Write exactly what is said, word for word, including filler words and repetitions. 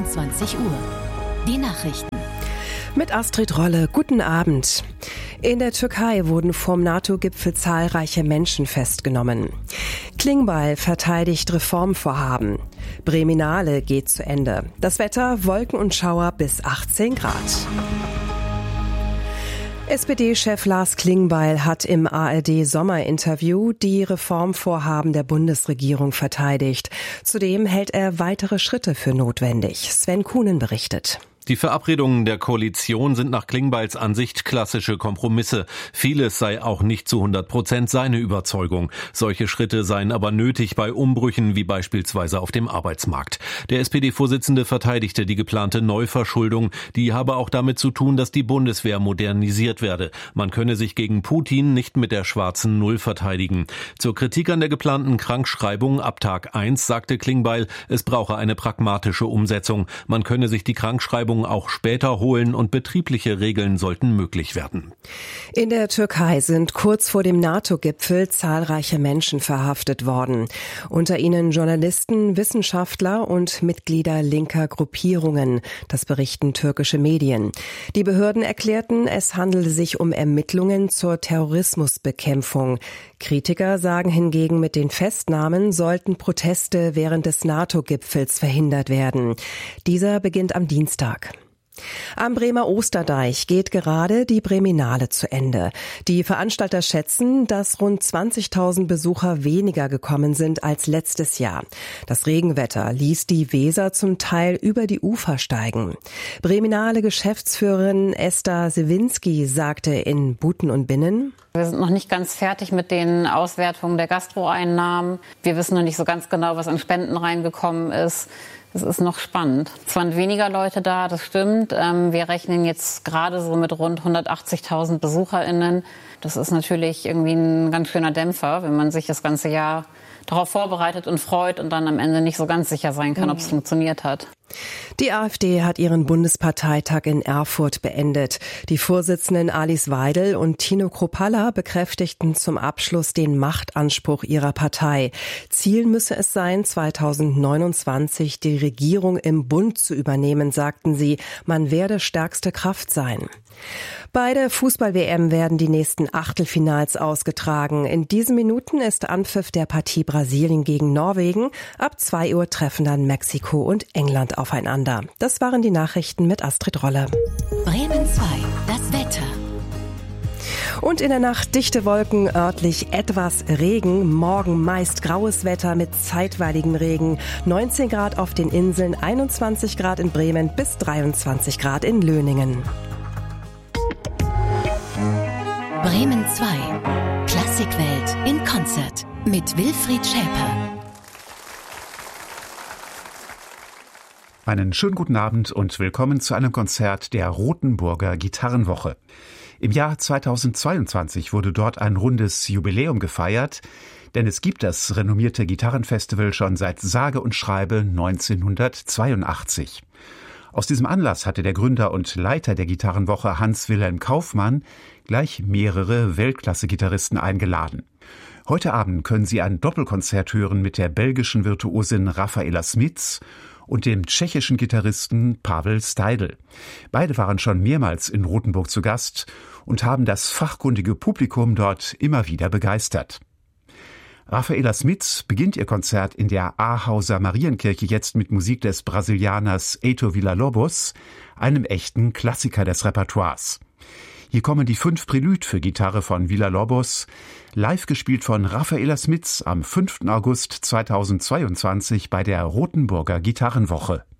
zweiundzwanzig Uhr. Die Nachrichten. Mit Astrid Rolle, guten Abend. In der Türkei wurden vom NATO-Gipfel zahlreiche Menschen festgenommen. Klingbeil verteidigt Reformvorhaben. Breminale geht zu Ende. Das Wetter, Wolken und Schauer bis achtzehn Grad. S P D-Chef Lars Klingbeil hat im A R D-Sommerinterview die Reformvorhaben der Bundesregierung verteidigt. Zudem hält er weitere Schritte für notwendig. Sven Kuhnen berichtet. Die Verabredungen der Koalition sind nach Klingbeils Ansicht klassische Kompromisse. Vieles sei auch nicht zu hundert Prozent seine Überzeugung. Solche Schritte seien aber nötig bei Umbrüchen wie beispielsweise auf dem Arbeitsmarkt. Der S P D-Vorsitzende verteidigte die geplante Neuverschuldung. Die habe auch damit zu tun, dass die Bundeswehr modernisiert werde. Man könne sich gegen Putin nicht mit der schwarzen Null verteidigen. Zur Kritik an der geplanten Krankschreibung ab Tag eins sagte Klingbeil, es brauche eine pragmatische Umsetzung. Man könne sich die Krankschreibung auch später holen und betriebliche Regeln sollten möglich werden. In der Türkei sind kurz vor dem NATO-Gipfel zahlreiche Menschen verhaftet worden. Unter ihnen Journalisten, Wissenschaftler und Mitglieder linker Gruppierungen. Das berichten türkische Medien. Die Behörden erklärten, es handele sich um Ermittlungen zur Terrorismusbekämpfung. Kritiker sagen hingegen, mit den Festnahmen sollten Proteste während des NATO-Gipfels verhindert werden. Dieser beginnt am Dienstag. Am Bremer Osterdeich geht gerade die Breminale zu Ende. Die Veranstalter schätzen, dass rund zwanzigtausend Besucher weniger gekommen sind als letztes Jahr. Das Regenwetter ließ die Weser zum Teil über die Ufer steigen. Breminale Geschäftsführerin Esther Sewinski sagte in Buten und Binnen: Wir sind noch nicht ganz fertig mit den Auswertungen der Gastroeinnahmen. Wir wissen noch nicht so ganz genau, was an Spenden reingekommen ist. Es ist noch spannend. Es waren weniger Leute da, das stimmt. Wir rechnen jetzt gerade so mit rund hundertachtzigtausend BesucherInnen. Das ist natürlich irgendwie ein ganz schöner Dämpfer, wenn man sich das ganze Jahr darauf vorbereitet und freut und dann am Ende nicht so ganz sicher sein kann, ob es funktioniert hat. Die AfD hat ihren Bundesparteitag in Erfurt beendet. Die Vorsitzenden Alice Weidel und Tino Kruppalla bekräftigten zum Abschluss den Machtanspruch ihrer Partei. Ziel müsse es sein, zweitausendneunundzwanzig die Regierung im Bund zu übernehmen, sagten sie. Man werde stärkste Kraft sein. Bei der Fußball-W M werden die nächsten Achtelfinals ausgetragen. In diesen Minuten ist Anpfiff der Partie Brasilien gegen Norwegen. Ab zwei Uhr treffen dann Mexiko und England aufeinander. Das waren die Nachrichten mit Astrid Rolle. Bremen zwei, das Wetter. Und in der Nacht dichte Wolken, örtlich etwas Regen. Morgen meist graues Wetter mit zeitweiligem Regen. neunzehn Grad auf den Inseln, einundzwanzig Grad in Bremen bis dreiundzwanzig Grad in Löningen. Bremen zwei. Klassikwelt in Konzert mit Wilfried Schäper. Einen schönen guten Abend und willkommen zu einem Konzert der Rothenburger Gitarrenwoche. Im Jahr zweitausendzweiundzwanzig wurde dort ein rundes Jubiläum gefeiert, denn es gibt das renommierte Gitarrenfestival schon seit sage und schreibe neunzehnhundertzweiundachtzig. Aus diesem Anlass hatte der Gründer und Leiter der Gitarrenwoche Hans-Wilhelm Kaufmann gleich mehrere Weltklasse-Gitarristen eingeladen. Heute Abend können Sie ein Doppelkonzert hören mit der belgischen Virtuosin Rafaela Smits und dem tschechischen Gitarristen Pavel Steidl. Beide waren schon mehrmals in Rothenburg zu Gast und haben das fachkundige Publikum dort immer wieder begeistert. Rafaela Smits beginnt ihr Konzert in der Ahauser Marienkirche jetzt mit Musik des Brasilianers Heitor Villa-Lobos, einem echten Klassiker des Repertoires. Hier kommen die fünf Prelude für Gitarre von Villa-Lobos, live gespielt von Rafaela Smits am fünften August zweitausendzweiundzwanzig bei der Rothenburger Gitarrenwoche.